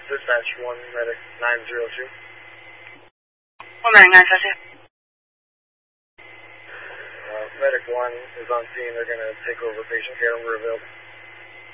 Dispatch 1 Medic 902. 1 Medic 902. Medic 1 is on scene. They're going to take over patient care. We're available.